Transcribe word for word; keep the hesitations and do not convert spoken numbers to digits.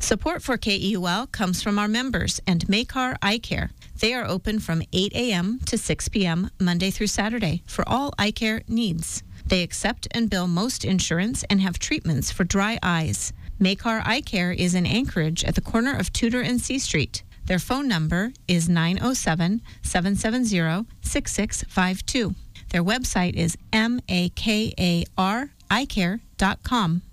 Support for K E U L comes from our members and Maycar Eye Care. They are open from eight a.m. to six p.m. Monday through Saturday for all eye care needs. They accept and bill most insurance and have treatments for dry eyes. Maycar Eye Care is in Anchorage at the corner of Tudor and C Street. Their phone number is nine oh seven, seven seven zero, six six five two. Their website is M A K A R eye care dot com.